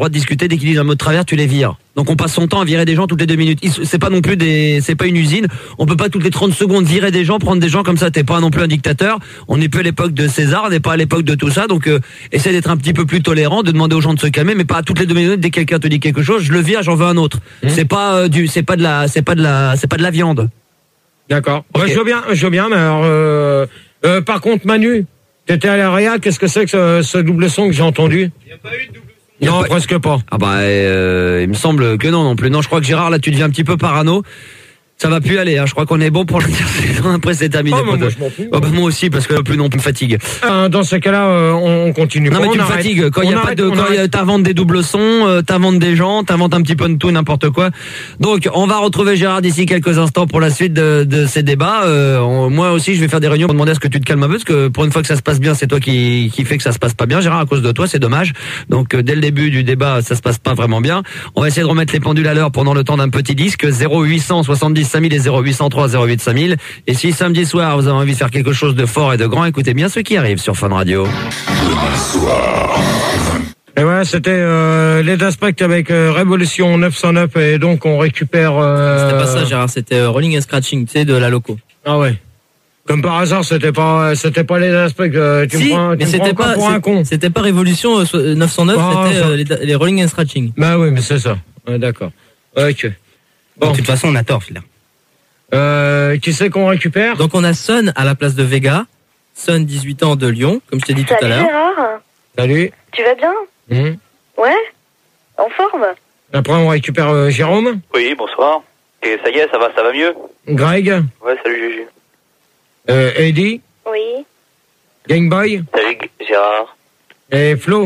droit de discuter. Dès qu'ils disent un mot de travers, tu les vires. Donc on passe son temps à virer des gens toutes les 2 minutes. C'est pas non plus c'est pas une usine. On peut pas toutes les 30 secondes virer des gens, prendre des gens comme ça. T'es pas non plus un dictateur. On n'est plus à l'époque de César, on n'est pas à l'époque de tout ça. Donc essaie d'être un petit peu plus tolérant, de demander aux gens de se calmer, mais pas à toutes les 2 minutes. Dès que quelqu'un te dit quelque chose, je le vire, j'en veux un autre. C'est pas c'est pas de la viande. D'accord. Okay. Je veux bien, mais alors par contre Manu, t'étais à la Réal, qu'est-ce que c'est que ce double son que j'ai entendu? Il n'y a pas eu de double. Non, presque pas. Ah bah, il me semble que non plus. Non, je crois que Gérard, là, tu deviens un petit peu parano. Ça va plus aller, hein. Je crois qu'on est bon pour l'intersaison. Après, c'est terminé. Moi, je m'en fous. Oh, bah, moi aussi, parce que plus non plus me fatigue. Dans ce cas-là, on continue. Non, mais tu me fatigues. Quand il y a pas de, quand t'inventes des doubles sons, t'inventes des gens, t'inventes un petit peu de tout, n'importe quoi. Donc, on va retrouver Gérard d'ici quelques instants pour la suite de ces débats. Moi aussi, je vais faire des réunions pour demander à ce que tu te calmes un peu, parce que pour une fois que ça se passe bien, c'est toi qui fait que ça se passe pas bien. Gérard, à cause de toi, c'est dommage. Donc, dès le début du débat, ça se passe pas vraiment bien. On va essayer de remettre les pendules à l'heure pendant le temps d'un petit disque. 0870 5000 et 0803 08 5000. Et si samedi soir, vous avez envie de faire quelque chose de fort et de grand, écoutez bien ce qui arrive sur Fun Radio. Demain soir. Et ouais, c'était les Aspect avec Révolution 909 et donc on récupère. C'était pas ça, Gérard, c'était Rolling and Scratching, tu sais, de la loco. Ah ouais. Comme par hasard, c'était pas les Aspect. Pour un con. C'était pas Révolution 909, c'était les Rolling and Scratching. Bah oui, mais c'est ça. Ouais, d'accord. Ok. Bon. De toute façon, on a tort, là. Qui c'est qu'on récupère? Donc on a Son à la place de Vega. Son, 18 ans, de Lyon, comme je t'ai dit tout à l'heure. Salut Gérard. Salut. Tu vas bien? Ouais. En forme? Après on récupère Jérôme. Oui, bonsoir. Et ça y est, ça va mieux? Greg. Ouais, salut Gégé. Eddie. Oui. Gameboy. Salut Gérard. Et Flo.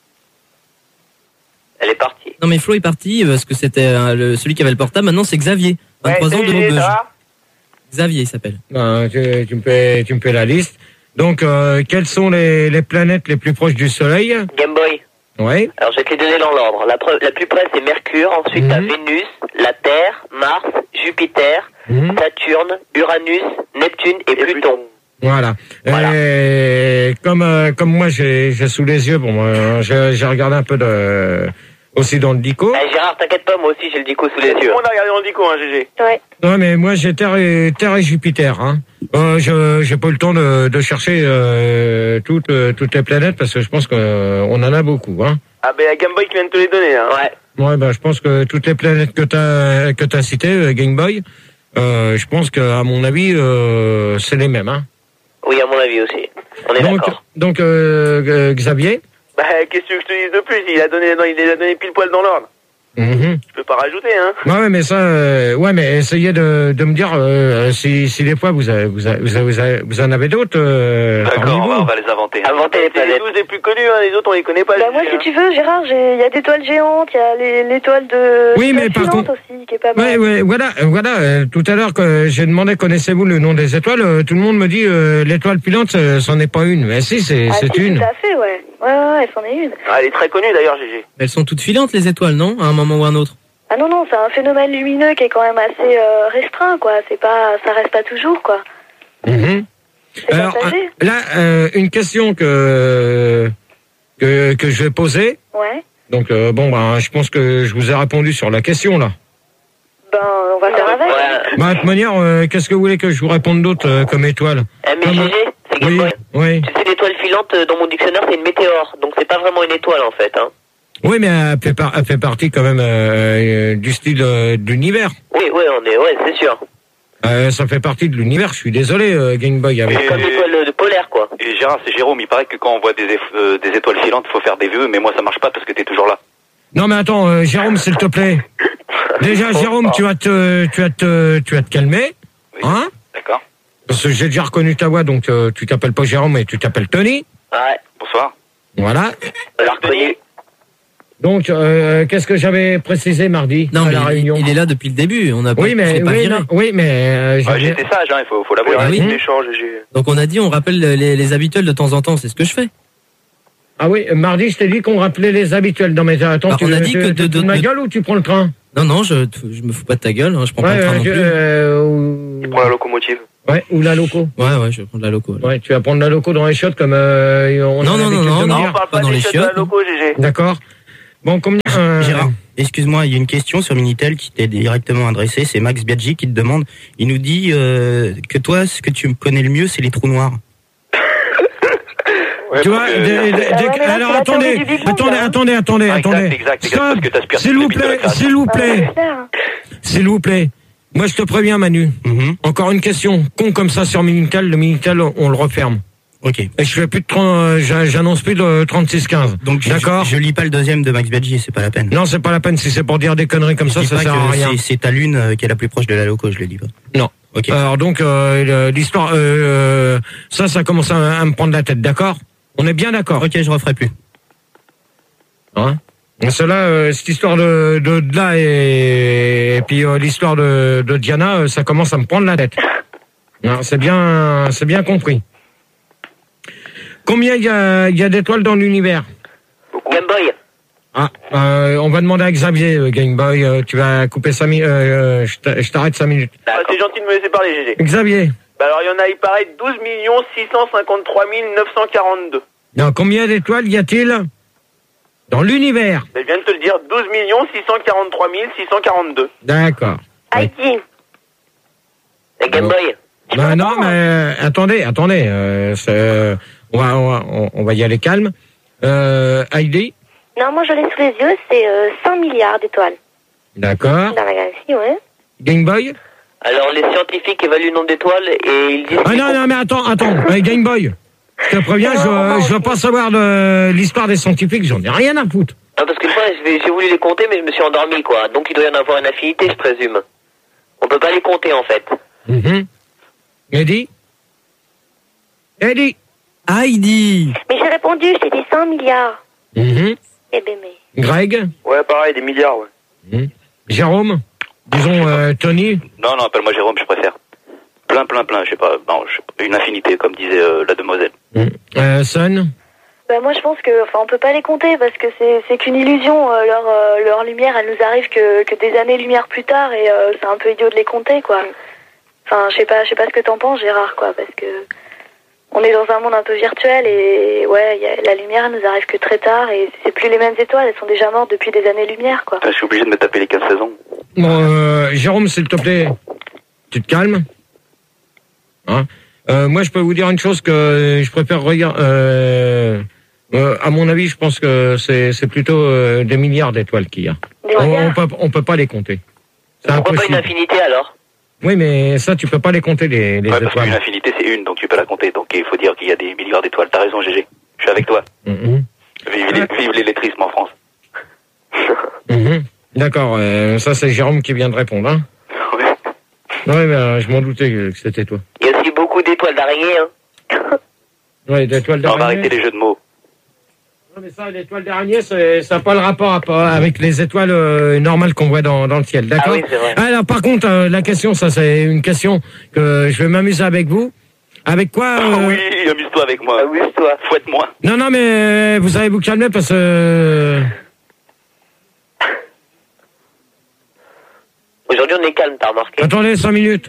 Elle est partie. Non mais Flo est parti parce que c'était celui qui avait le portable. Maintenant c'est Xavier, 23 ans de Maubeuge. Xavier il s'appelle. Tu me fais la liste. Donc quelles sont les planètes les plus proches du Soleil? Game Boy. Ouais. Alors je vais te les donner dans l'ordre. La plus près c'est Mercure, ensuite t'as Vénus, la Terre, Mars, Jupiter, Saturne, Uranus, Neptune et Pluton. Voilà. Et comme moi j'ai sous les yeux, j'ai regardé un peu aussi dans le dico. Gérard, t'inquiète pas, moi aussi j'ai le dico sous les yeux. On a regardé dans le dico, hein, Gégé. Ouais. Non, mais moi j'ai Terre et Jupiter. Hein. J'ai pas eu le temps de chercher toutes les planètes parce que je pense qu'on en a beaucoup. Hein. Ah ben Game Boy qui vient de te les donner. Hein. Ouais. Ouais, je pense que toutes les planètes que t'as citées, Game Boy, je pense que à mon avis c'est les mêmes. Hein. Oui, à mon avis aussi. On est d'accord. Donc Xavier. Qu'est-ce que je te dis de plus? Il les a donné pile poil dans l'ordre. Je peux pas rajouter, hein. Ouais, mais ça, mais essayez de me dire si des fois vous en avez d'autres. D'accord, on va les inventer. Inventer les planètes. C'est les 12 les plus connus, hein, les autres on les connaît pas. Bah moi, si tu veux, Gérard, il y a d'étoiles géantes, il y a l'étoile de. Oui, mais par contre aussi, qui est pas mal. Ouais, voilà. Tout à l'heure que j'ai demandé connaissez-vous le nom des étoiles, tout le monde me dit l'étoile filante, c'en est pas une. Mais si, c'est une. Tout à fait, ouais. Ouais, c'en est une. Elle est très connue d'ailleurs, Gégé. Elles sont toutes filantes les étoiles, non? À un moment ou un autre. Ah non, c'est un phénomène lumineux qui est quand même assez restreint, quoi. Ça reste pas toujours, quoi. Alors là, une question que je vais poser. Ouais. Donc je pense que je vous ai répondu sur la question là. On va faire avec. De toute manière, qu'est-ce que vous voulez que je vous réponde d'autre comme étoile? Mais Gégé, c'est Game Boy. Oui. Tu sais, l'étoile filante dans mon dictionnaire, c'est une météore, donc c'est pas vraiment une étoile en fait, hein. Oui, mais elle fait partie quand même du style de l'univers. Oui, c'est sûr. Ça fait partie de l'univers, je suis désolé, Game Boy. Comme l'étoile de polaire, quoi. Et Gérard, c'est Jérôme, il paraît que quand on voit des étoiles filantes, il faut faire des vœux, mais moi ça marche pas parce que t'es toujours là. Non mais attends, Jérôme, s'il te plaît. Déjà, Jérôme, tu vas te calmer, oui, hein? D'accord. Parce que j'ai déjà reconnu ta voix, donc tu t'appelles pas Jérôme, mais tu t'appelles Tony. Ouais. Bonsoir. Voilà. Alors, Tony. Donc, qu'est-ce que j'avais précisé mardi à la réunion? Il est là depuis le début. On a pas, oui, mais j'étais sage, hein, il faut l'avouer. Oui. Donc on a dit on rappelle les habituels de temps en temps, c'est ce que je fais. Ah oui, mardi je t'ai dit qu'on rappelait les habituels. Non mais attends, on a dit que de ma gueule ou tu prends le train? Non, je me fous pas de ta gueule, hein, je prends pas le train non plus. Tu prends la locomotive. Ouais, ou la loco. Ouais, je vais prendre la loco. Ouais, tu vas prendre la loco dans les chiottes comme on Non, on parle pas dans des les chiottes de la chiottes. loco, Gégé. D'accord. Bon, combien Gérard, excuse-moi, il y a une question sur Minitel qui t'est directement adressée. C'est Max Biaggi qui te demande. Il nous dit que toi, ce que tu connais le mieux, c'est les trous noirs. Tu vois, alors attendez. Exact, Stop, parce que t'aspires s'il vous plaît. Moi, je te préviens, Manu. Encore une question. Con comme ça sur Minitel, le Minitel, on le referme. Ok. Et je fais plus de j'annonce plus de 3615. Donc, d'accord. Je lis pas le deuxième de Max Biaggi, c'est pas la peine. Non, c'est pas la peine. Si c'est pour dire des conneries comme ça sert à rien. C'est ta lune qui est la plus proche de la loco, je le lis pas. Non. Ok. Alors donc, l'histoire, ça commence à me prendre la tête, d'accord? On est bien d'accord. Ok, je referai plus. Hein? Cela, cette histoire de là et puis l'histoire de Diana, ça commence à me prendre la tête. C'est bien compris. Combien il y a d'étoiles dans l'univers? Game Boy. On va demander à Xavier, Game Boy, tu vas couper 5 minutes, je t'arrête 5 minutes. C'est gentil de me laisser parler, GG. Xavier. Alors, il y en a, il paraît, 12 653 942. Non, combien d'étoiles y a-t-il dans l'univers? Je viens de te le dire, 12 643 642. D'accord. Heidi. La Game Boy. Non, mais attendez, on va y aller calme. Heidi? Non, moi je l'ai sous les yeux, c'est 100 milliards d'étoiles. D'accord. Dans la galaxie, ouais. Game Boy? Alors, les scientifiques évaluent le nombre d'étoiles et ils disent... Non, mais attends. Game Boy, je te préviens, je veux pas savoir l'histoire des scientifiques, j'en ai rien à foutre. Non, parce que moi, j'ai voulu les compter, mais je me suis endormi, quoi. Donc, il doit y en avoir une infinité, je présume. On peut pas les compter, en fait. Eddie? Heidi. Mais j'ai répondu, j'ai dit 100 milliards. Eh ben, mais... Greg? Ouais, pareil, des milliards, ouais. Jérôme? Disons Tony? Non, appelle-moi Jérôme, je préfère. Plein, je sais pas, une infinité, comme disait la demoiselle. Son? Bah moi je pense que, on peut pas les compter parce que c'est qu'une illusion. Leur lumière, elle nous arrive que des années-lumière plus tard et c'est un peu idiot de les compter, quoi. Enfin, je sais pas ce que t'en penses, Gérard, quoi, parce que on est dans un monde un peu virtuel et ouais, la lumière, elle nous arrive que très tard et c'est plus les mêmes étoiles, elles sont déjà mortes depuis des années-lumière, quoi. Je suis obligé de me taper les 15 saisons. Bon, Jérôme, s'il te plaît, tu te calmes. Hein? Moi, je peux vous dire une chose que je préfère regarder. À mon avis, je pense que c'est plutôt des milliards d'étoiles qu'il y a. On peut pas les compter. C'est Pourquoi impossible. pas une infinité, alors? Oui, mais ça, tu peux pas les compter, les Parce étoiles. qu'une infinité, c'est une, donc tu peux la compter. Donc il faut dire qu'il y a des milliards d'étoiles. T'as raison, GG. Je suis avec toi. Vive l'électrisme en France. D'accord, ça c'est Jérôme qui vient de répondre, hein. Ouais, mais je m'en doutais que c'était toi. Il y a aussi beaucoup d'étoiles d'araignée, hein. Ouais, d'étoiles d'araignée. On va arrêter les jeux de mots. Non, mais ça, l'étoile d'araignée, ça n'a pas le rapport avec les étoiles normales qu'on voit dans le ciel, d'accord? Ah oui, c'est vrai. Alors, par contre, la question, ça c'est une question que je vais m'amuser avec vous. Avec quoi Oui, amuse-toi avec moi. Amuse-toi. Fouette-moi. Non, mais vous allez vous calmer parce que... Aujourd'hui, on est calme, t'as remarqué? Attendez 5 minutes.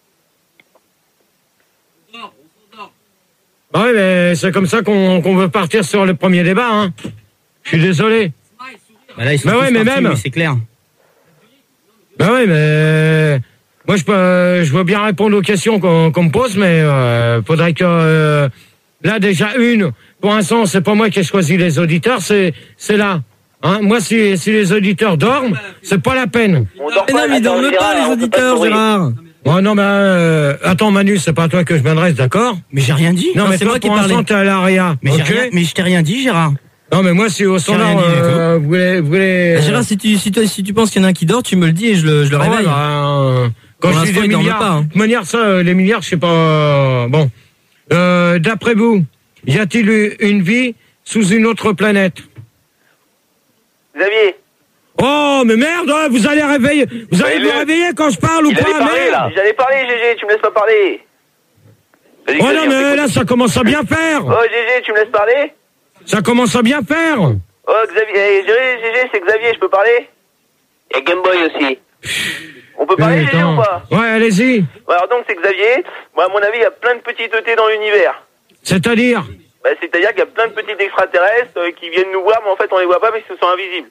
Ah oui, mais c'est comme ça qu'on veut partir sur le premier débat, hein. Je suis désolé. Bah là, ils sont tous ouais, mais partis, même. mais c'est clair. Bah oui, mais moi je veux bien répondre aux questions qu'on me pose, mais faudrait que là déjà pour l'instant c'est pas moi qui ai choisi les auditeurs, c'est là. Hein, moi si les auditeurs dorment, c'est pas la peine. Mais non, mais ils dorment pas, les auditeurs, Gérard. Oh non, mais attends Manu, c'est pas à toi que je m'adresse, d'accord? Mais j'ai rien dit. Non, mais c'est toi moi qui ai pour parlé. l'instant t'es à l'ARIA. Mais je t'ai rien dit, Gérard. Non, mais moi si au standard, rien dit du tout. vous voulez Gérard, si tu penses qu'il y en a un qui dort, tu me le dis et je le réveille. Quand Pour je dis l'instant, des il dorme milliards, pas, hein. de toute manière, ça, les milliards, je sais pas. Bon, d'après vous, y a-t-il une vie sous une autre planète? Xavier. Oh, mais merde, vous allez vous réveiller quand je parle ou pas, merde? J'allais parler, GG, tu me laisses pas parler. Oh non, mais là, ça commence à bien faire. Oh, GG, tu me laisses parler? Ça commence à bien faire. Oh, Xavier, GG, c'est Xavier, je peux parler? Et Game Boy aussi. On peut parler, GG, ou pas? Ouais, allez-y. Alors donc, c'est Xavier. Moi, à mon avis, il y a plein de petites ET dans l'univers. C'est-à-dire? Bah, c'est-à-dire qu'il y a plein de petits extraterrestres qui viennent nous voir, mais en fait on les voit pas parce qu'ils sont invisibles.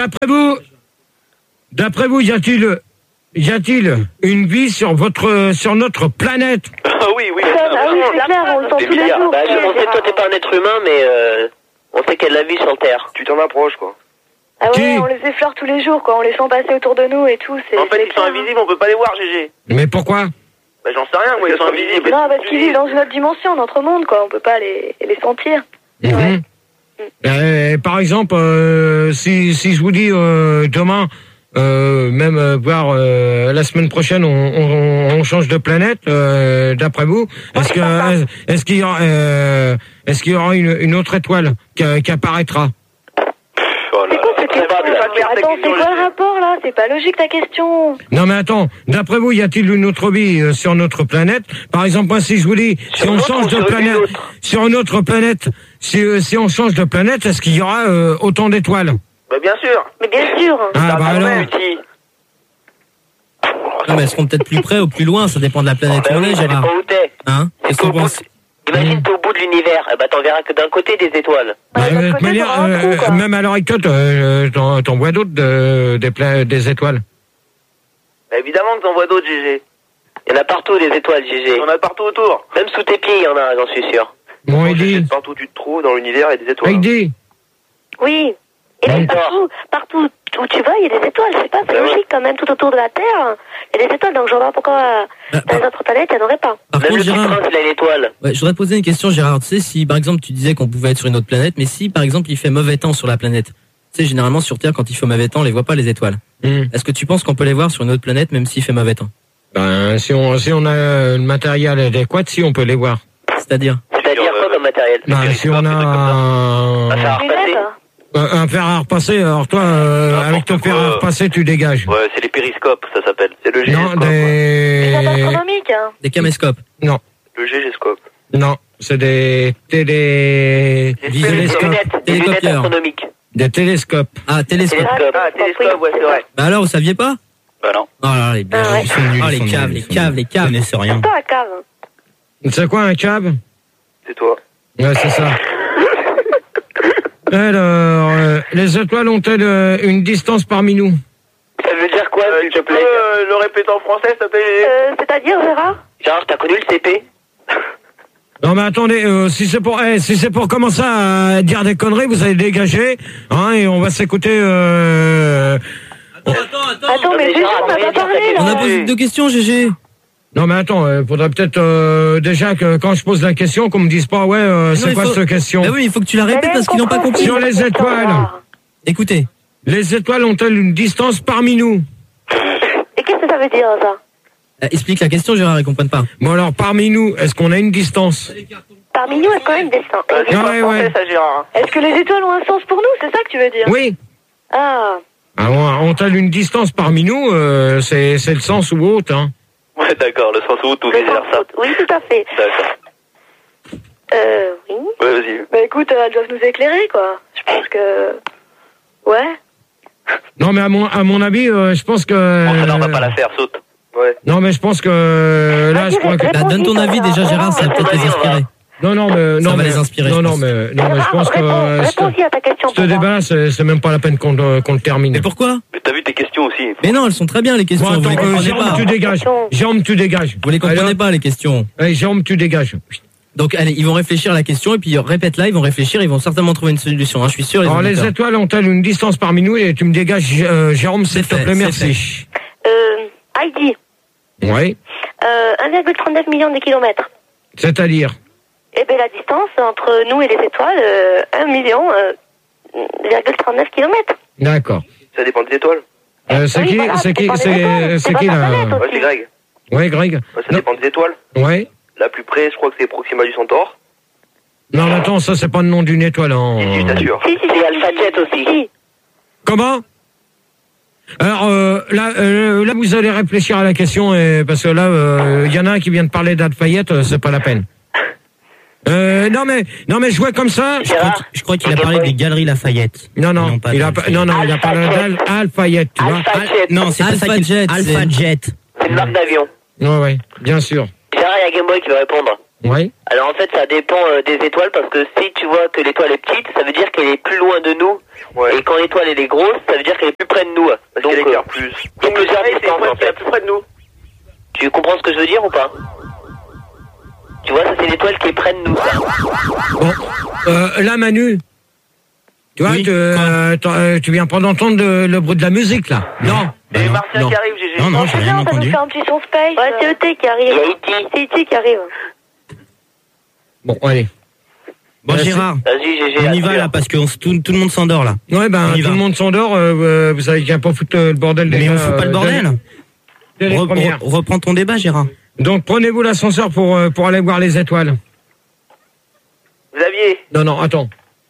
D'après vous, y a-t-il une vie sur notre planète? Oui. C'est clair, on le sent tous les jours. Bah, on sait que toi t'es pas un être humain, mais on sait qu'il y a de la vie sur Terre. Tu t'en approches, quoi. Ah ouais, on les effleure tous les jours, quoi. On les sent passer autour de nous et tout. En fait, ils sont invisibles, on peut pas les voir, GG. Mais pourquoi? Bah, j'en sais rien, moi, ils sont invisibles. Non, parce qu'ils vivent dans une autre dimension, notre monde, quoi. On peut pas les sentir. Par exemple, si je vous dis demain, même voire la semaine prochaine, on change de planète. D'après vous, est-ce qu'il y aura une autre étoile qui apparaîtra? Attends, c'est quoi le rapport là? C'est pas logique ta question. Non mais attends, d'après vous, y a-t-il une autre vie sur notre planète? Par exemple, moi si je vous dis, si on change de planète, sur une autre planète, si on change de planète, est-ce qu'il y aura autant d'étoiles? Bah bien sûr. Mais bien sûr. Ah bah alors. Non mais elles seront peut-être plus près ou plus loin, ça dépend de la planète où on est, Gérard. Où t'es? Hein? Qu'est-ce qu'on pense? Imagine t'es au bout de l'univers, bah t'en verras que d'un côté des étoiles. De toute manière, même à l'heure actuelle, t'en vois d'autres des étoiles. Bah, évidemment que t'en vois d'autres, GG. Il y en a partout des étoiles, GG. Il y en a partout autour. Même sous tes pieds, il y en a, j'en suis sûr. Bon, Heidi. Partout où tu te trouves, dans l'univers, il y a des étoiles. Heidi. Oui. Et là, partout où tu vas, il y a des étoiles. Je sais pas, c'est logique quand même. Tout autour de la Terre, il y a des étoiles. Donc je vois pas pourquoi dans les autres planètes, il n'y en aurait pas. Par contre, Gérard, il a une étoile. Ouais, je voudrais te poser une question, Gérard. Tu sais, si par exemple tu disais qu'on pouvait être sur une autre planète, mais si par exemple il fait mauvais temps sur la planète, tu sais, généralement sur Terre, quand il fait mauvais temps, on les voit pas les étoiles. Est-ce que tu penses qu'on peut les voir sur une autre planète, même s'il fait mauvais temps? Ben, si on a le matériel adéquat, si on peut les voir. C'est-à-dire quoi comme matériel? Ben, si on a un fer à repasser, alors toi, avec ton fer à repasser, tu dégages. Ouais, c'est les périscopes, ça s'appelle. C'est le Non, gégéscope. Des astronomiques, hein. Des caméscopes? Non. Le gégéscope. Non, c'est des télescopes. Télécopieurs. Des télescopes. Ah, télescope. Télescope, ouais, c'est vrai. Bah alors, vous saviez pas? Bah non. Oh là là, les biens. Ouais. Ils sont nuls, Oh, ils sont les caves, nuls, les ils sont caves, nuls. les Ils caves. connaissent rien. C'est pas la cave. C'est quoi un cab? C'est toi. Ouais, c'est ça. Alors, les étoiles ont-elles une distance parmi nous? Ça veut dire quoi, s'il te Tu peux plaît? le répéter en français, s'il te plaît? C'est-à-dire, Gérard? Gérard, t'as connu le CP? Non mais attendez, si c'est pour commencer à dire des conneries, vous allez dégager, hein, et on va s'écouter. Attends, mais Gégé, on n'a pas parlé On a là. posé 2 questions, GG. Non mais attends, faudrait peut-être déjà que quand je pose la question, qu'on me dise pas c'est quoi cette question. Bah oui, il faut que tu la répètes parce qu'ils n'ont pas compris. Sur les étoiles. Écoutez. Les étoiles ont-elles une distance parmi nous? Et qu'est-ce que ça veut dire, ça? Explique la question, Gérard, ils comprennent pas. Bon alors, parmi nous, est-ce qu'on a une distance? Parmi nous, est-ce qu'on a une distance? C'est pas français, ça, Gérard. Est-ce que les étoiles ont un sens pour nous? C'est ça que tu veux dire? Oui. Ah. Alors, ont-elles une distance parmi nous? C'est le sens ou autre, hein. Ouais, d'accord, le sens où tout vice-versa. Oui, tout à fait. D'accord. Oui. Ouais, vas-y. Bah écoute, elles doivent nous éclairer, quoi. Je pense que... Ouais. Non mais à mon avis, je pense que... Bon, ça, on va pas la faire, saute. Ouais. Non mais je pense que... Là, je crois que... Bah, donne ton avis déjà, Gérard, ça va peut-être les inspirer. Non mais Ça va les inspirer, non je pense. mais je pense que Réponds-y à ta question. ce débat c'est même pas la peine qu'on le termine. Mais pourquoi? Mais t'as vu tes questions aussi. Mais non, elles sont très bien les questions. Bon, Vous les attends, comprenez Jérôme, pas. tu dégages. Jérôme, tu dégages. Vous les comprenez pas les questions. Allez, Jérôme, tu dégages. Donc allez, ils vont réfléchir à la question et puis répète-la, ils vont réfléchir, ils vont certainement trouver une solution. Hein, je suis sûr. Alors les étoiles ont-elles une distance parmi nous et tu me dégages, Jérôme, s'il te plaît, merci. Heidi. Oui. 1,39 million de kilomètres. C'est-à-dire? Eh bien, la distance entre nous et les étoiles, 1 million, 0,39 kilomètres. D'accord. Ça dépend des étoiles. C'est qui là? Ouais, c'est Greg. Oui, Greg. Ouais, ça dépend des étoiles. Oui. La plus près, je crois que c'est Proxima du Centaure. Non, mais attends, ça c'est pas le nom d'une étoile. Hein. Si, je t'assure. C'est Alpha Jet aussi. Comment? Alors là, vous allez réfléchir à la question parce que là, il y en a un qui vient de parler d'Alfayette, c'est pas la peine. Non mais je vois comme ça. Je crois qu'il a parlé des Galeries Lafayette. Non, il a parlé d'Alfayette, tu vois. Non, c'est pas ça qu'il... Alpha Jet. C'est une marque d'avion. Ouais, bien sûr. Gérard, il y a Game Boy qui veut répondre. Oui. Alors en fait, ça dépend des étoiles, parce que si tu vois que l'étoile est petite, ça veut dire qu'elle est plus loin de nous. Ouais. Et quand l'étoile elle est grosse, ça veut dire qu'elle est plus près de nous. Parce Donc qu'elle éclaire plus. il y a plusieurs C'est distances en qui est fait. plus près de nous. Tu comprends ce que je veux dire ou pas? Tu vois, ça c'est l'étoile qui est près de nous, ça. Bon, là, Manu, tu vois, Oui, tu viens pas d'entendre le bruit de la musique, là. Non. Et Martien qui arrive, GG. Non, j'ai rien Ça nous entendu. fait un petit son space. Ouais, c'est E.T. qui Il arrive. y a E.T. C'est E.T. qui arrive. Bon, allez. Bon, Merci. Gérard, Vas-y, GG. on y va là parce que tout le monde s'endort là. Ouais, ben, On y tout va. le monde s'endort, vous savez qu'il n'y a pas foutre le bordel des Mais on gars, fout pas le bordel. dès les premières. Reprends ton débat, Gérard. Donc, prenez-vous l'ascenseur pour aller voir les étoiles. Xavier. Non, attends.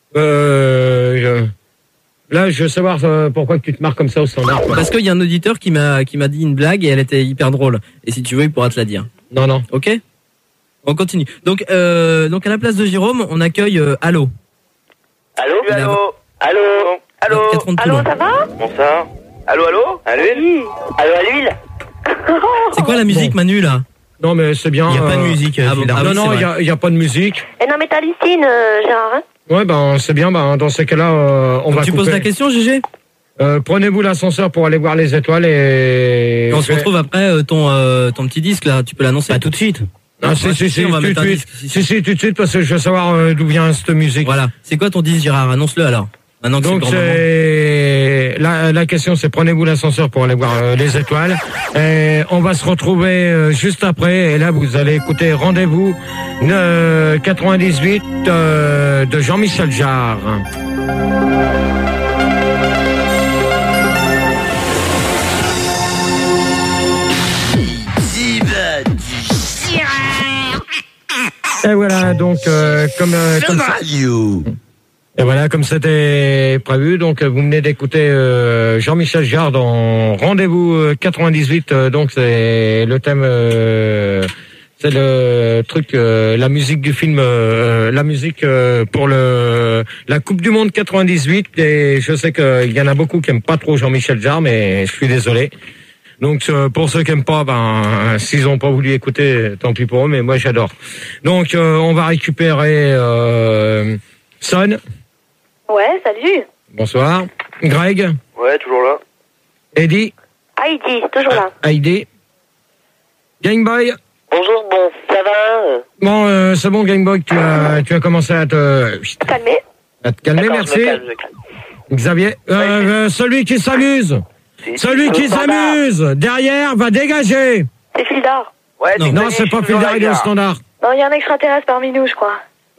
Là, je veux savoir pourquoi tu te marres comme ça au standard. quoi. Parce qu'il y a un auditeur qui m'a dit une blague et elle était hyper drôle. Et si tu veux, il pourra te la dire. Non. Ok? On continue. Donc à la place de Jérôme, on accueille Allo. Allô? Allô. Allô? Allô. 4 ans de Allô, Toulon. ça va? Bonsoir. Allô. À l'huile. Oui. Allô à l'huile? C'est quoi la musique, Manu, là? Non, mais c'est bien. Il n'y a pas de musique, ah bon, Gilles Dardy. Non, c'est il vrai. y a pas de musique. Eh non, mais t'as Lucine, Gérard, hein? Ouais, ben, c'est bien. Ben, dans ces cas-là, on va Tu couper. poses la question, GG? Prenez-vous l'ascenseur pour aller voir les étoiles et... Et on se retrouve après ton petit disque, là. Tu peux l'annoncer. Pas tout de suite. Ah, si, on va tout de mettre un suite. disque. Si, tout de suite, parce que je veux savoir d'où vient cette musique. Voilà. C'est quoi ton disque, Gérard? Annonce-le alors. Maintenant que Donc, c'est la question, c'est prenez-vous l'ascenseur pour aller voir les étoiles. Et on va se retrouver juste après. Et là, vous allez écouter Rendez-vous 98 de Jean-Michel Jarre. Et voilà, donc comme ça. Et voilà, comme c'était prévu, donc vous venez d'écouter Jean-Michel Jarre dans Rendez-vous 98, donc c'est le thème, c'est le truc, la musique du film, la musique pour la Coupe du Monde 98, et je sais qu'il y en a beaucoup qui aiment pas trop Jean-Michel Jarre, mais je suis désolé. Donc pour ceux qui aiment pas, ben s'ils ont pas voulu écouter, tant pis pour eux, mais moi j'adore. Donc on va récupérer Son. Ouais, salut. Bonsoir. Greg. Ouais, toujours là. Eddie. Heidi, toujours là. Heidi. Gameboy. Bonjour, bon, ça va? Bon, c'est bon, Gameboy, tu as commencé à te Calmez. calmer, D'accord, merci. je me calme. Xavier. Celui qui s'amuse. Celui qui s'amuse derrière va dégager. C'est Fildar. Ouais, Non, c'est pas Fildar, il est au standard. Non, il y a un extraterrestre parmi nous, je crois.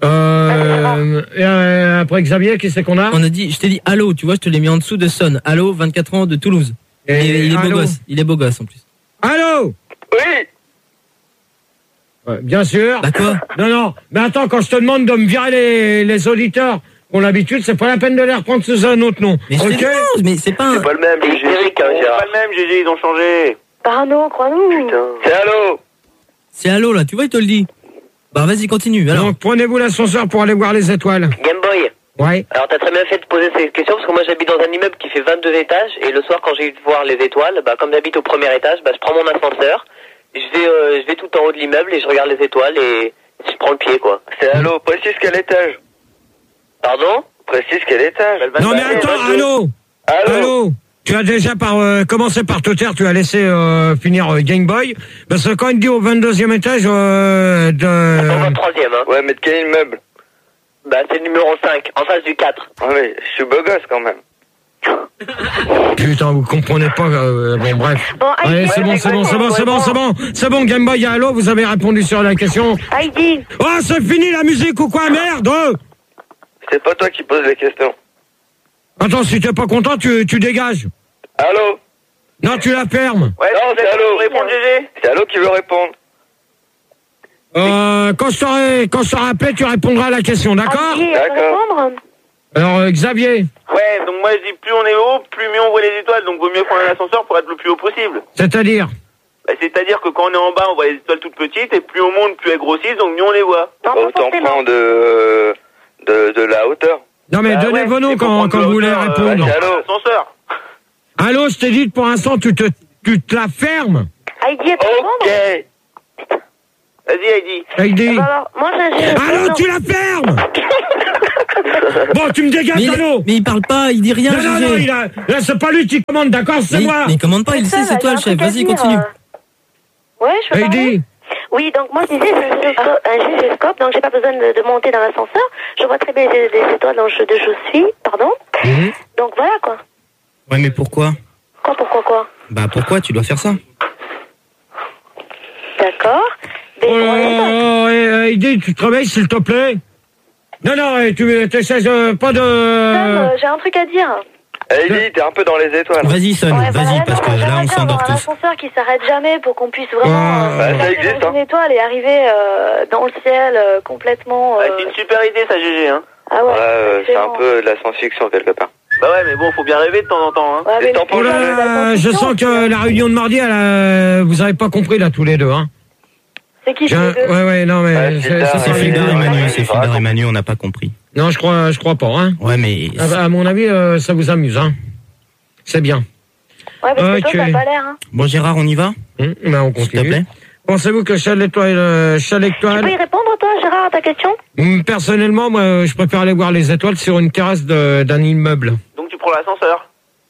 Et après Xavier, qui c'est qu'on a? On a dit, je t'ai dit Allo, tu vois, je te l'ai mis en dessous de Son. Allo, 24 ans de Toulouse. Et Il est beau Allo. gosse. Il est beau gosse en plus. Allô? Oui. Ouais, bien sûr. Bah quoi? Non, mais attends, quand je te demande de me virer les auditeurs qui ont l'habitude, c'est pas la peine de les reprendre sous un autre nom. Mais je te dis, mais c'est pas un... C'est pas le même, GG. Eric, hein, C'est Gérard. pas le même, GG, ils ont changé. Parano, crois-nous. C'est Allô. C'est Allo là, tu vois, il te le dit. Bah vas-y, continue. Alors. Donc prenez-vous l'ascenseur pour aller voir les étoiles. Game Boy. Ouais. Alors t'as très bien fait de poser ces questions parce que moi j'habite dans un immeuble qui fait 22 étages et le soir quand j'ai eu de voir les étoiles, bah comme j'habite au premier étage, bah je prends mon ascenseur, je vais tout en haut de l'immeuble et je regarde les étoiles et je prends le pied quoi. C'est Allô, précise quel étage. Pardon? Précise quel étage. Non mais attends, allô. Tu as déjà commencé par te taire, tu as laissé finir Game Boy. Parce que quand il dit au 22e étage Au 23e hein. Ouais, mais de quel immeuble? Bah c'est le numéro 5, en face du 4. Ah oui, je suis beau gosse quand même. Putain, vous comprenez pas. Bon, bref. Bon, Allez, Heidi. c'est bon. Game Boy, allô, vous avez répondu sur la question. Heidi. Oh, c'est fini la musique ou quoi, merde. C'est pas toi qui poses les questions. Attends, si t'es pas content, tu dégages. Allô? Non, tu la fermes. Ouais, non, c'est Allô. Réponds, GG. C'est Allô qui veut répondre. Quand je t'aurai appelé, tu répondras à la question, d'accord? Heidi, elle peut répondre. Alors, Xavier, Ouais, donc moi je dis plus on est haut, plus mieux on voit les étoiles, donc vaut mieux prendre un ascenseur pour être le plus haut possible. c'est-à-dire? Bah, c'est-à-dire que quand on est en bas, on voit les étoiles toutes petites, et plus on monte, plus elles grossissent, donc mieux on les voit. Non, pas forcément. de la hauteur. Non, mais Bah donnez ouais, vos noms il faut quand prendre vous voulez de hauteur, répondre. c'est Allô. Ascenseur. Allô, je t'ai dit, pour l'instant, tu te la fermes. Heidi, elle peut répondre. Ok. Vas-y, Heidi. Heidi. Alors, moi, j'ai... Allô, tu la fermes. Bon, tu me dégages, allô. Mais il parle pas, il dit rien. Non, là, c'est pas lui qui commande, d'accord, c'est moi. Mais il commande pas, il sait, c'est toi le chef. Vas-y, continue. Ouais, je peux parler. Oui, donc moi, je disais, c'est un gyroscope, donc j'ai pas besoin de monter dans l'ascenseur. Je vois très bien les étoiles dans je suis, pardon. Donc voilà, quoi. Ouais, mais pourquoi? Pourquoi? Bah, pourquoi tu dois faire ça? D'accord. Oh, Heidi, tu te réveilles, s'il te plaît. Non, tu t'essaies pas de... Sam, j'ai un truc à dire. Heidi, t'es un peu dans les étoiles. Vas-y, Son, vas-y, parce que là, on s'endort tous. Un ascenseur qui s'arrête jamais pour qu'on puisse vraiment ça existe, dans une étoile et arriver dans le ciel complètement... C'est une super idée, ça, GG, hein. Ah ouais, c'est un peu de la science-fiction, quelque part. Bah ouais, mais bon, faut bien rêver de temps en temps, hein. Ouais, Oh là, je sens que la réunion de mardi, vous avez pas compris, là, tous les deux, hein. C'est qui, Ouais, non, mais... C'est Fildar et Manu, on n'a pas compris. Non, je crois pas, hein. Ouais, mais... À mon avis, ça vous amuse, hein. C'est bien. Ouais, parce que toi, ça n'a pas l'air, hein. Bon, Gérard, on y va? Ben, on continue. S'il te plaît. Pensez-vous que chaque étoile... Tu peux y répondre, toi, Gérard, à ta question? Personnellement, moi, je préfère aller voir les étoiles sur une terrasse d'un immeuble. Donc tu prends l'ascenseur?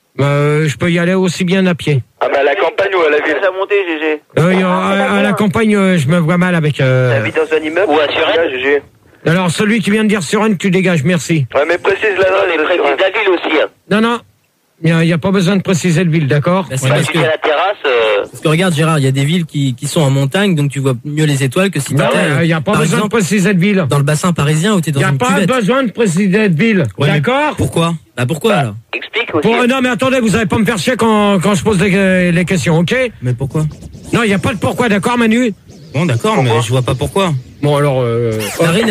Je peux y aller aussi bien à pied. Ah bah à la campagne ou à la ville? À monter, GG. À la campagne, je me vois mal avec... T'habites dans un immeuble? Ou à Suresnes, GG. Alors, celui qui vient de dire Suresnes, tu dégages, merci. Ouais, mais précise l'adresse de Suresnes. La ville aussi, hein. Non. Il n'y a pas besoin de préciser le ville, d'accord? C'est parce que la terrasse... Parce que regarde, Gérard, il y a des villes qui sont en montagne, donc tu vois mieux les étoiles que si t'étais... Il n'y a pas besoin de préciser de ville. Dans le bassin parisien où t'es dans une cuvette. Il n'y a pas besoin de préciser de ville, d'accord? Pourquoi? Bah pourquoi alors? Explique aussi. Non mais attendez, vous n'allez pas me faire chier quand je pose les questions, ok? Mais pourquoi? Non, il n'y a pas de pourquoi, d'accord, Manu? Bon, d'accord, mais je vois pas pourquoi. Bon, alors... Marine,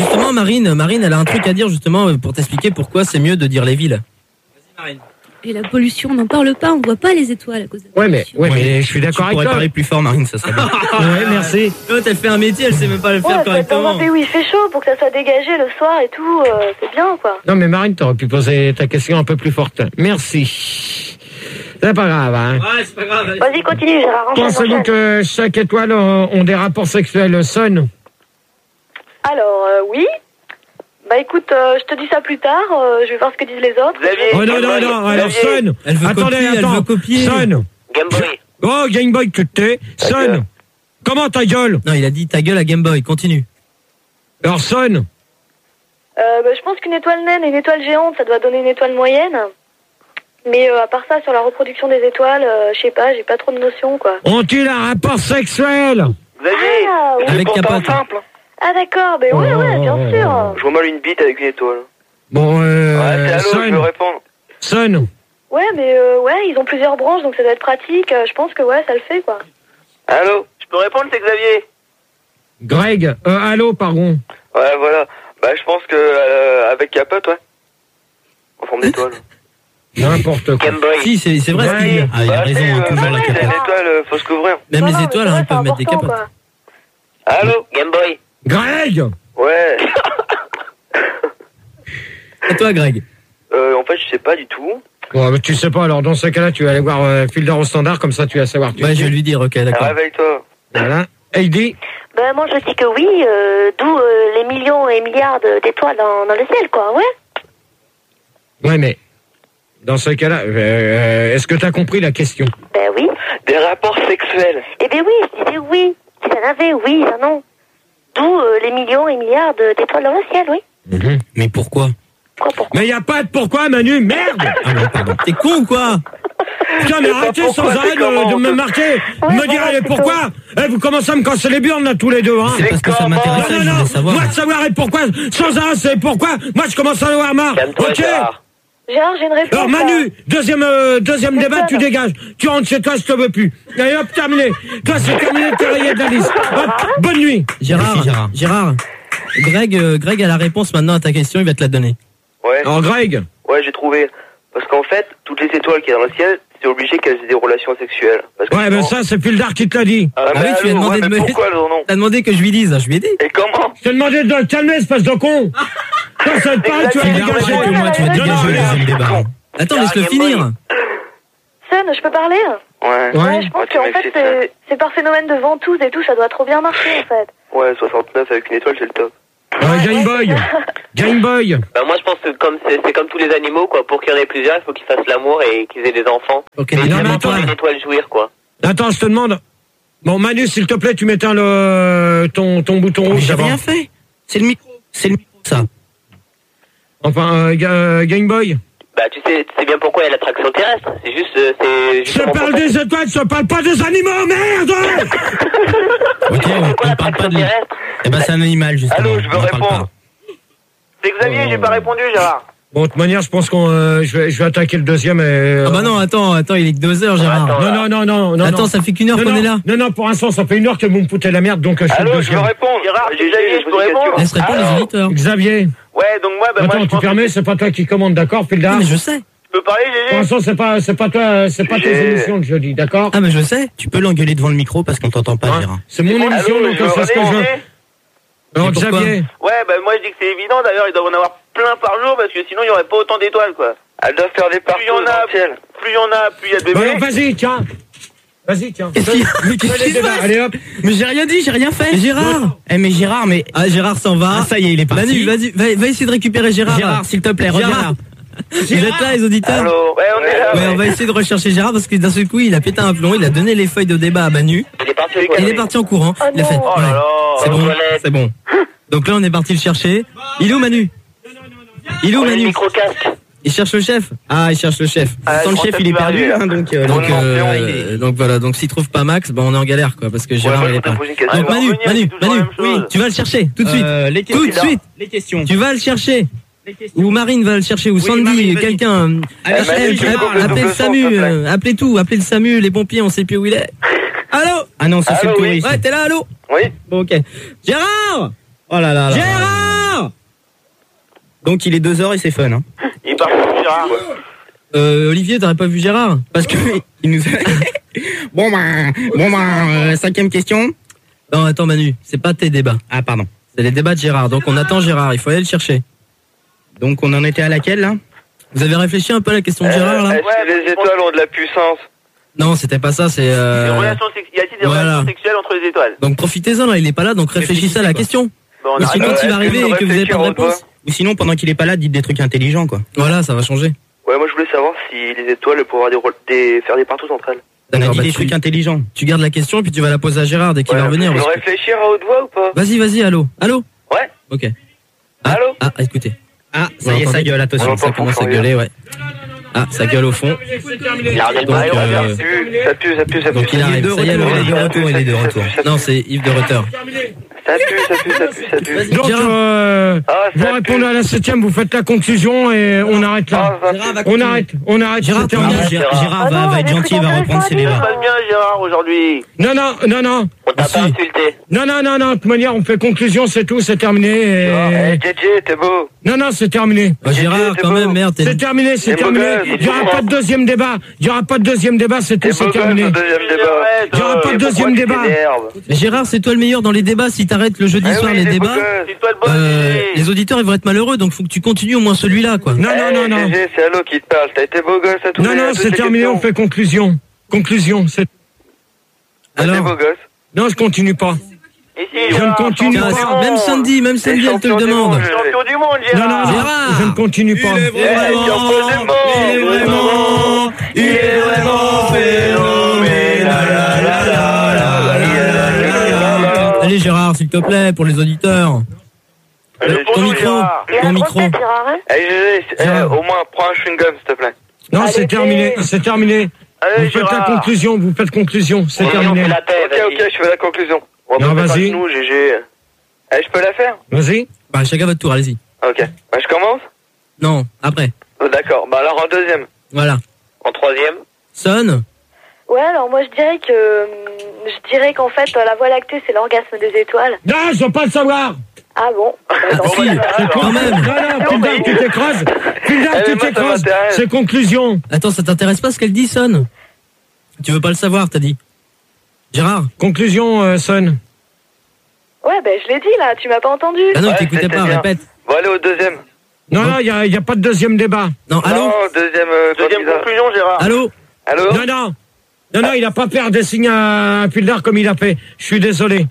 elle a un truc à dire justement pour t'expliquer pourquoi c'est mieux de dire les villes. Vas-y, Marine. Et la pollution, on n'en parle pas, on voit pas les étoiles à cause de la pollution. mais je suis d'accord avec toi. Tu pourrais parler plus fort, Marine, ça serait bien. Ouais, merci. L'autre, elle fait un métier, elle sait même pas le faire correctement. Dans un pays où il fait chaud, pour que ça soit dégagé le soir et tout, c'est bien, quoi. Non, mais Marine, t'aurais pu poser ta question un peu plus forte. Merci. C'est pas grave, hein. Ouais, c'est pas grave. Vas-y, continue, Gérard. Pensez-vous que chaque étoile ont des rapports sexuels Son? Alors, oui. Bah écoute, je te dis ça plus tard, je vais voir ce que disent les autres. Oh non, alors Son. Elle veut copier. Son. Game Boy. Oh, Game Boy, tu te tais. Son. Comment ta gueule? Non, il a dit ta gueule à Game Boy, continue. Alors Son. Je pense qu'une étoile naine et une étoile géante, ça doit donner une étoile moyenne. Mais à part ça, sur la reproduction des étoiles, je sais pas, j'ai pas trop de notions, quoi. Ont-ils un rapport sexuel? Xavier, oui. Avec Capote. simple. Ah d'accord, mais ouais, bien sûr. Je vois mal une bite avec une étoile. Bon, c'est allô, je veux répondre. Son. Ouais, mais ils ont plusieurs branches, donc ça doit être pratique. Je pense que ça le fait, quoi. Allô, je peux répondre, c'est Xavier. Greg, allô, pardon. Ouais, voilà. Bah, je pense que avec Capote, ouais. En forme d'étoile. N'importe quoi. Game Boy. Si, c'est vrai ce qu'il dit. Ah, il a raison, toujours la C'est capote. une étoile, faut se couvrir. Même les étoiles, elles peuvent mettre des capotes. Quoi. Allô, Game Boy. Greg. Ouais. Et toi, Greg? En fait, je sais pas du tout. Bon, mais tu sais pas, alors dans ce cas-là, tu vas aller voir Fildar au standard, comme ça tu vas savoir. Ouais, je vais lui dire, ok, d'accord. Réveille-toi. Voilà. Heidi. Ben moi je dis que oui, d'où les millions et milliards d'étoiles dans le ciel, quoi, ouais. Ouais, mais dans ce cas-là, est-ce que tu as compris la question? Ben oui. Des rapports sexuels. Eh ben oui, je disais oui. Si ça en avait, oui, ça non. D'où les millions et milliards d'étoiles dans le ciel, oui. Mais pourquoi? Pourquoi? Mais y a pas de pourquoi, Manu, merde. Ah non, pardon. T'es con ou quoi? Putain, mais arrêtez sans arrêt de me marquer, de me dire pourquoi. Vous commencez à me casser les burnes là tous les deux, hein. C'est parce que ça m'intéressait, je voulais savoir. Moi de savoir et pourquoi, sans arrêt c'est pourquoi. Moi je commence à en avoir marre. Ok. Gérard, j'ai une réponse. Alors Manu, deuxième débat, tu dégages. Tu rentres chez toi, je te veux plus. Allez hop, terminé. Toi c'est terminé, t'es rayé de la liste. Hop, bonne nuit. Gérard. Greg a la réponse maintenant à ta question, il va te la donner. Ouais. Alors Greg. Ouais, j'ai trouvé. Parce qu'en fait, toutes les étoiles qu'il y a dans le ciel, c'est obligé qu'elles aient des relations sexuelles. Parce que Ouais, mais ça c'est Fildar qui te l'a dit. Ah oui, tu lui as demandé de me... pourquoi non? T'as demandé que je lui dise, je lui ai dit. Et comment? Je t'ai demandé de te calmer, espèce de con. Toi, ça te parle, tu vas dégager. Que moi, tu vas dégager le deuxième débat. Attends, laisse-le finir. Sun, je peux parler? Ouais. Je pense qu'en fait, c'est par phénomène de ventouse et tout, ça doit trop bien marcher, en fait. Ouais, 69 avec une étoile, c'est le top. Game Boy. Bah moi je pense que c'est comme tous les animaux quoi, pour qu'il y en ait plusieurs, il faut qu'ils fassent l'amour et qu'ils aient des enfants. Ok, et non, mais attends, une étoile jouir quoi. Attends, je te demande. Bon, Manu, s'il te plaît, tu m'éteins ton bouton rouge. J'ai rien fait. C'est le micro, ça. Enfin, Game Boy. Bah tu sais bien pourquoi il y a l'attraction terrestre. C'est juste Je te parle des étoiles, je te parle pas des animaux, merde. Ok, on parle pas de terrestre. Eh ben c'est un animal justement. Allô, je veux répondre. C'est Xavier, j'ai pas répondu, Gérard. Bon, de toute manière, je pense je vais attaquer le deuxième et... Ah bah non, attends, il est que 2 heures, Gérard. Non. Attends, ça fait qu'une heure qu'on est là. Non, pour l'instant, ça fait 1 heure que vous me foutez la merde, donc je fais le Allô, je deuxième. veux répondre. Gérard, j'ai Xavier, je peux répondre. Laisse répondre les auditeurs. Xavier. Ouais, donc moi, bah Attends, moi, tu permets, c'est pas toi qui commande, d'accord, Pildar? Non, mais je sais. Tu peux parler, Pour Gégé? l'instant, c'est pas toi, c'est pas tes émissions que je dis, d'accord? Ah mais je sais. Tu peux l'engueuler devant le micro parce qu'on t'entend pas, Gérard. C'est mon émission, donc on fait ce que je veux. Alors, Xavier. Ouais, bah moi je dis que c'est évident, d'ailleurs, ils doivent en avoir plein par jour parce que sinon il y aurait pas autant d'étoiles, quoi. Elles doivent faire des partout dans le ciel. Plus il y en a, plus il y a de bébés. Alors, vas-y, tiens. Qu'est-ce qu'il se passe? Allez hop. Mais j'ai rien dit, j'ai rien fait. Mais Gérard. Mais Gérard, mais... Ah, Gérard s'en va. Ah, ça y est, il est parti. Manu, vas-y, va essayer de récupérer Gérard. Gérard, s'il te plaît, reviens là. Vous êtes là, les auditeurs? Allô? Ouais, on est là. Ouais, on va essayer de rechercher Gérard parce que d'un seul coup, il a pété un plomb, il a donné les feuilles de débat à Manu. Il est parti en courant. Il a fait. Oh là là. C'est bon. Donc là, on est parti le chercher. Il est où, Manu? Il est où, Manu? Il cherche le chef. Ah, il cherche le chef. Sans le chef, il est perdu, hein, donc voilà. Donc s'il trouve pas Max, bah on est en galère, quoi, parce que Gérard il est pas. Donc Manu, oui, tu vas le chercher tout de suite. Tout de suite. Les questions. Tu vas le chercher. Ou Marine va le chercher, ou Sandy, quelqu'un. Appelez le SAMU, appelez tout, appelez le SAMU, les pompiers, on sait plus où il est. Allô? Ah non, ça c'est le touriste. Ouais, t'es là, allô? Oui. Bon, ok. Gérard! Oh là là. Gérard! Donc il est 2 heures et c'est fun, hein. Il part où, Gérard? Olivier, t'aurais pas vu Gérard? Parce que il nous a... Bon ben, 5e question. Non, attends Manu, c'est pas tes débats. Ah pardon. C'est les débats de Gérard, donc on attend Gérard, il faut aller le chercher. Donc on en était à laquelle là? Vous avez réfléchi un peu à la question de Gérard là? Est-ce que les étoiles ont de la puissance? Non, c'était pas ça, c'est... Y a-t-il des relations sexuelles entre les étoiles? Donc profitez-en là, il est pas là, donc réfléchissez à la question. Bon, ou sinon il va arriver et que vous avez pas de réponse. Ou sinon pendant qu'il est pas là, dites des trucs intelligents quoi. Voilà, ça va changer. Ouais, moi je voulais savoir si les étoiles pouvaient avoir faire des partous entre elles. On a D'accord, dit des trucs intelligents. Tu gardes la question et puis tu vas la poser à Gérard dès qu'il va revenir. Tu veux réfléchir à haute voix ou pas? Vas-y, allô? Allô? Ouais. Ok. Allô? Ah, écoutez. Ah, ça y est, ça gueule, attention. Ça commence à gueuler, ouais. Ah, ça gueule au fond. Donc, ça pue. Donc il arrive, ça y est, il est de retour. Non, c'est Yves de Rutter. Ça pue. Donc, vous répondez à la 7e, vous faites la conclusion et on arrête là. On arrête. Gérard, Gérard va être gentil, il va reprendre ses débats. Ça passe bien, Gérard, aujourd'hui. Non. On t'a pas insulté. Non. De toute manière, on fait conclusion, c'est tout, c'est terminé. JJ, t'es beau. Non, c'est terminé. Gérard, quand même, merde. C'est terminé. Il n'y aura pas de deuxième débat. C'est tout, c'est terminé. Il n'y aura pas de deuxième débat. Mais Gérard, c'est toi le meilleur dans les débats. Si t'arrêtes le jeudi soir les débats, les auditeurs ils vont être malheureux. Donc faut que tu continues au moins celui-là, quoi. Non. JJ, c'est Allo qui te parle. T'as été beau gosse à tout. Non, c'est terminé. On fait conclusion. C'est. Alors. beau gosse. Non, je continue pas. Ici, je ne continue pas. Même Sandy, elle te le demande. Champion du monde, Gérard. Non, Gérard. je ne continue pas. Il est vraiment phénoménal. Allez Gérard, s'il te plaît, pour les auditeurs. Ton micro. Allez, au moins, prends un chewing-gum, s'il te plaît. Non, c'est terminé. Vous faites la conclusion, c'est terminé. Ok, je fais la conclusion. Non, vas-y. Nous, GG. Je peux la faire? Vas-y. Bah, chacun votre tour, allez-y. Ok. Bah, je commence? Non, après. D'accord. Bah, alors, en deuxième. Voilà. En troisième? Sonne. Ouais, alors moi je dirais qu'en fait la Voie lactée c'est l'orgasme des étoiles. Non, je veux pas le savoir. Ah bon? Si, quand même. Non, tu t'écrases. Tu t'écrases. C'est conclusion. Attends, ça t'intéresse pas ce qu'elle dit, Sonne? Tu veux pas le savoir, t'as dit. Gérard. Conclusion, Sonne. Ouais, ben je l'ai dit là, tu m'as pas entendu. Ah non, t'écoutais pas, répète. Bon, allez au deuxième. Non, il y a pas de deuxième débat. Non, allô? Non, deuxième conclusion, Gérard. Allô? Non, il a pas peur de signer un Pildar comme il a fait. Je suis désolé.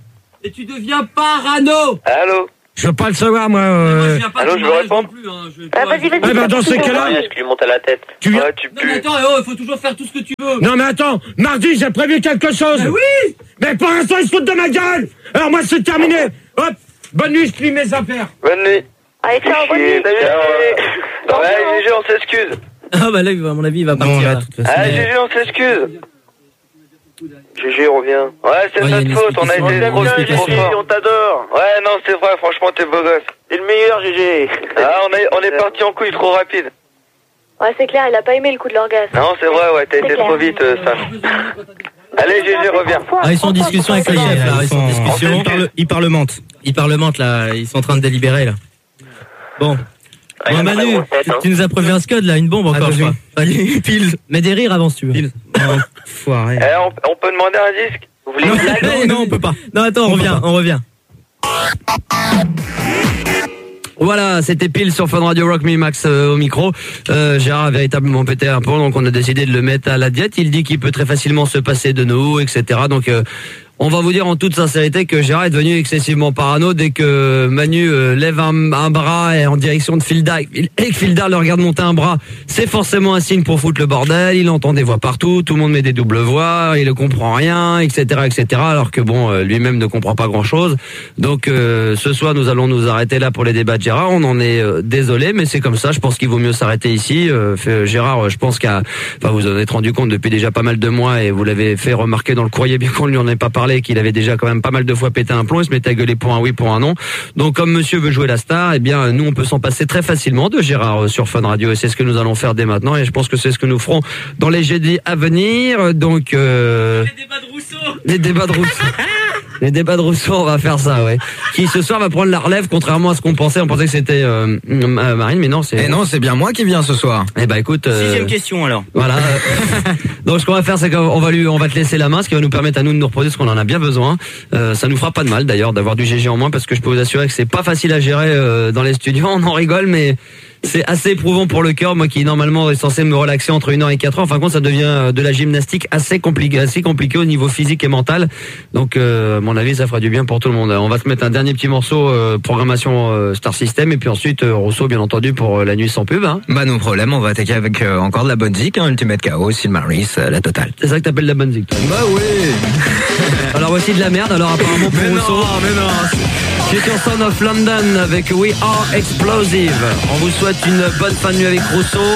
Et tu deviens parano. Allô? Je veux pas le savoir, moi. Allô, je veux répondre. Vas-y. Eh ben, dans ces cas-là. Est-ce qu'il lui monte à la tête? Tu viens. Ouais, tu Non, mais pues. attends, il faut toujours faire tout ce que tu veux. Non, mais attends. Mardi, j'ai prévu quelque chose. Mais oui. Mais pour l'instant, ils se foutent de ma gueule. Alors, moi, c'est terminé. Hop. Bonne nuit, je plie mes affaires. Bonne nuit. Allez, ciao, bonne nuit. Ouais, GG, on s'excuse. Ah bah là, à mon avis, il va partir. Bon, là, là. de toute façon, Ah, GG, on s'excuse. GG, reviens. Ouais, c'est Ouais, y a notre une faute, on a explication. été trop fort. On t'adore. Ouais, non, c'est vrai, franchement, t'es beau gosse. T'es le meilleur, GG. Ah, on est parti en couille trop rapide. Ouais, c'est clair, il a pas aimé le coup de l'orgasme. Non, c'est vrai, ouais, t'as été trop vite, ça. Allez, GG, reviens. Ah, ils sont en discussion avec le chef, là. Ils sont en discussion. Ils parlementent. Ils parlementent, là. Ils sont en train de délibérer, là. Bon. il y Bon, en a pas Manu, de grosse tête, tu nous as prévu un scud, là, une bombe encore, vas-y. quoi. Allez, pile. Mais des rires avant, si tu veux. Pile. Foiré. Eh, on peut demander un disque? Vous voulez une blague? Non, on peut pas. Non, attends, on revient. Voilà, c'était pile sur Fun Radio Rock Me Max au micro. Gérard a véritablement pété un plomb, donc on a décidé de le mettre à la diète. Il dit qu'il peut très facilement se passer de nous, etc. Donc on va vous dire en toute sincérité que Gérard est devenu excessivement parano dès que Manu lève un bras en direction de Filda et que Filda le regarde monter un bras. C'est forcément un signe pour foutre le bordel. Il entend des voix partout, tout le monde met des doubles voix, il ne comprend rien, etc., etc. Alors que bon, lui-même ne comprend pas grand-chose. Donc ce soir, nous allons nous arrêter là pour les débats de Gérard. On en est désolé, mais c'est comme ça. Je pense qu'il vaut mieux s'arrêter ici. Gérard, je pense vous en êtes rendu compte depuis déjà pas mal de mois et vous l'avez fait remarquer dans le courrier, bien qu'on ne lui en ait pas parlé, qu'il avait déjà quand même pas mal de fois pété un plomb, il se mettait à gueuler pour un oui, pour un non. Donc comme monsieur veut jouer la star, eh bien nous on peut s'en passer très facilement de Gérard sur Fun Radio et c'est ce que nous allons faire dès maintenant et je pense que c'est ce que nous ferons dans les jeudis à venir. Donc les débats de Rousseau. Les débats de Rousseau, on va faire ça, ouais. Qui ce soir va prendre la relève, contrairement à ce qu'on pensait. On pensait que c'était Marine, mais non, c'est. Et non, c'est bien moi qui viens ce soir. Eh ben écoute. 6e question alors. Voilà. Donc ce qu'on va faire, c'est qu'on va te laisser la main, ce qui va nous permettre à nous de nous reposer, parce qu'on en a bien besoin. Ça nous fera pas de mal d'ailleurs d'avoir du GG en moins, parce que je peux vous assurer que c'est pas facile à gérer dans les studios. On en rigole, mais c'est assez éprouvant pour le cœur, moi qui normalement est censé me relaxer entre 1h et 4h. Enfin, ça devient de la gymnastique assez compliqué au niveau physique et mental. Donc, à mon avis, ça fera du bien pour tout le monde. On va se mettre un dernier petit morceau, programmation Star System, et puis ensuite Rousseau, bien entendu, pour la nuit sans pub. Hein. Bah, no problème, on va attaquer avec encore de la bonne zik, Ultimate Chaos, Silmaris, la totale. C'est ça que t'appelles de la bonne zik, toi? Bah oui. Alors voici de la merde, alors apparemment pour Rousseau. Mais non. Future Son of London avec We Are Explosive. On vous souhaite une bonne fin de nuit avec Rousseau.